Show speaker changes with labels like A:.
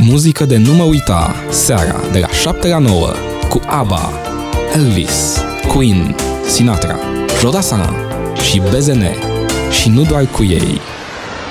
A: Muzică de nu mă uita, seara de la 7 la 9, cu ABBA, Elvis, Queen, Sinatra, Jodassin și BZN. Și nu doar cu ei.